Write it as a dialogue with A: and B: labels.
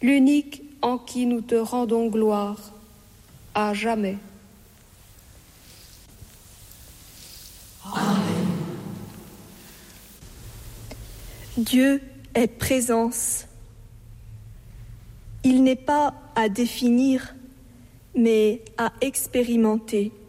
A: l'unique en qui nous te rendons gloire, à jamais.
B: Amen.
C: Dieu est présence. Il n'est pas à définir, mais à expérimenter.